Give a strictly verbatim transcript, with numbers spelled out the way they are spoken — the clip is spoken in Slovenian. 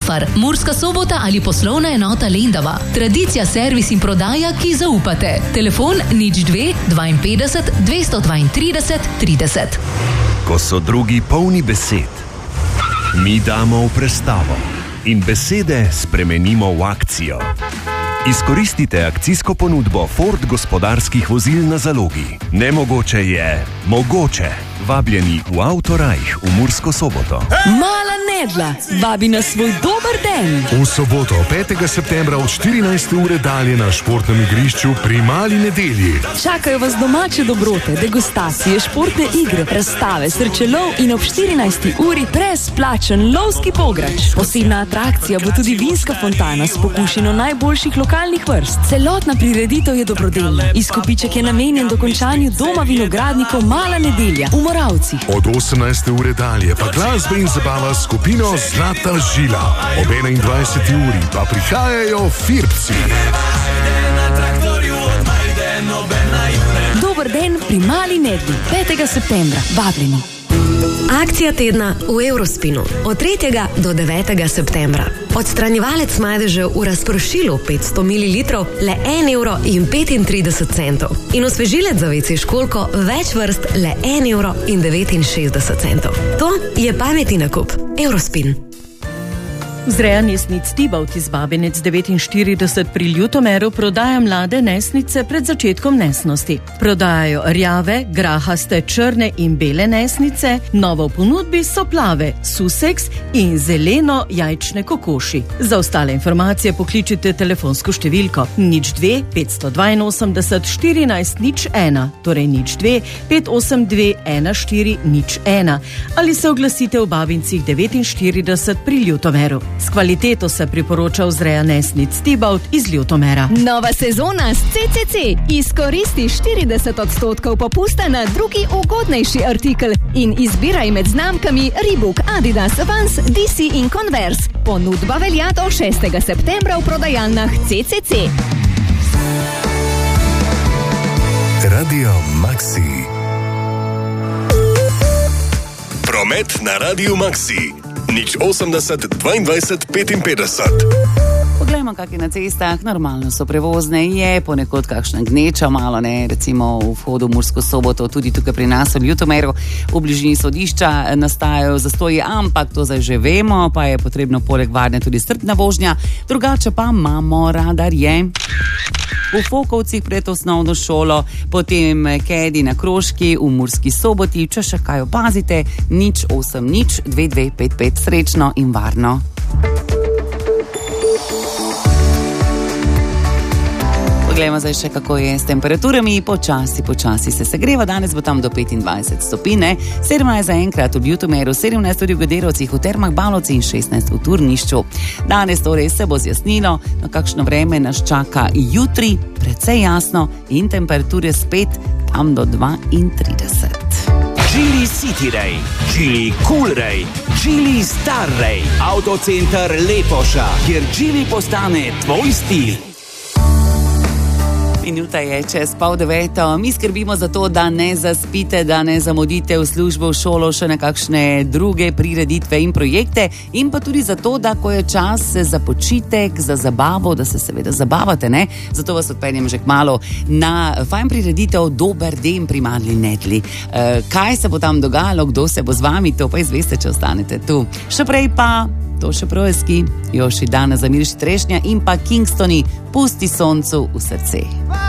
Safar, Murska Sobota ali poslovna enota Lendava. Tradicija, servis in prodaja, ki zaupate. Telefon nič dve dvainpetdeset dvesto dvaintrideset trideset. Ko so drugi polni besed, mi damo v prestavo in besede spremenimo v akcijo. Izkoristite akcijsko ponudbo Ford gospodarskih vozil na zalogi. Nemogoče je mogoče. Vabljeni v Autorajh v Mursko Soboto. Mala Nedla vabi na svoj dober den. V soboto, petega septembra od štirinajste ure dalje na športnem igrišču pri Mali Nedelji. Čakajo vas domače dobrote, degustacije, športne igre, razstave, srečelov in ob štirinajsti uri brezplačen lovski pograč. Posebna atrakcija bo tudi vinska fontana s pokušino najboljših lokalnih vrst. Celotna prireditev je dobrodelna. Izkupiček je namenjen dokončanju doma vinogradnikov Mala Nedelja v Moravcih. Od osemnajste ure dalje pa glasbe in zabava s skupino Zlata žila. Ob enaindvajseti uri pa prihajajo Firpci. Dober den pri Mali Nedli, petega septembra. Vabljeni. Akcija tedna v Eurospinu od tretjega do devetega septembra. Odstranjevalec madežev v razpršilu petsto mililitrov le en evro in petintrideset centov. In osvežilec za ve ce školjko več vrst le en evro in devetinšestdeset centov. To je pametni nakup. Eurospin. Vzreja nesnic Tibalt iz Babinec devetinštirideset pri Ljutomeru prodaja mlade nesnice pred začetkom nesnosti. Prodajajo rjave, grahaste, črne in bele nesnice, novo v ponudbi so plave, suseks in zeleno jajčne kokoši. Za ostale informacije pokličite telefonsko številko nič dve petsto dvainosemdeset štirinajst nič ena, torej nič dve pet osem dve ena štiri nič ena ali se oglasite v Babincih devetinštirideset pri Ljutomeru. S kvaliteto se priporoča vzreja nesnic Tibalt iz Ljutomera. Nova sezona s ce ce ce. Izkoristi štirideset odstotkov popusta na drugi ugodnejši artikel in izbiraj med znamkami Reebok, Adidas, Vans, D C in Converse. Ponudba velja do šestega septembra v prodajalnah ce ce ce. Radio Maxi. Promet na Radio Maxi. Nič osemdeset dvaindvajset petinpetdeset. Poglejmo, kak je na cestah. Normalno so prevozne, je ponekod kakšna gneča, malo ne, recimo v vhodu v Mursko Soboto, tudi tukaj pri nas v Ljutomeru, v bližini sodišča nastajajo zastoji, ampak to zdaj že vemo, pa je potrebno poleg varne tudi strpna vožnja, drugače pa imamo radarje. V Fokovcih pred osnovno šolo, potem Kedi na Kroški, v Murski Soboti, če še kaj opazite, nič osem nič dve dve pet pet, srečno in varno. Poglejmo zdaj še, kako je s temperaturami. Počasi, počasi se segreva. Danes bo tam do petindvajset stopinj, sedemnajst za enkrat v Ljutomeru, sedemnajst tudi v Gederovcih, v Termah Balovci in šestnajst v Turnišču. Danes torej se bo zjasnilo, no kakšno vreme nas čaka jutri, precej jasno in temperature spet tam do dvaintrideset. Geely City Ray, Geely Cool Ray, Geely Star Ray, Autocenter Lepoša, kjer Geely postane tvoj stil. Minuta je čez pol deveto. Mi skrbimo za to, da ne zaspite, da ne zamudite v službo, v šolo, še na kakšne druge prireditve in projekte, in pa tudi za to, da ko je čas za počitek, za zabavo, da se seveda zabavate, ne? Zato vas odpeljem že kmalu na fajn prireditev Dober den pri Mali Nedli. E, kaj se bo tam dogajalo, kdo se bo z vami, to pa izveste, če ostanete tu. Še prej pa Toše Projeski, Joši Dana, Zamirši Trešnja in pa Kingstoni, Pusti soncu v srce.